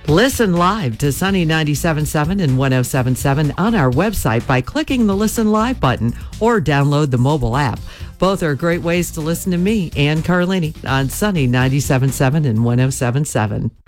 Listen live to Sunny 97.7 and 107.7 on our website by clicking the Listen Live button or download the mobile app. Both are great ways to listen to me, Ann Carlini, on Sunny 97.7 and 107.7.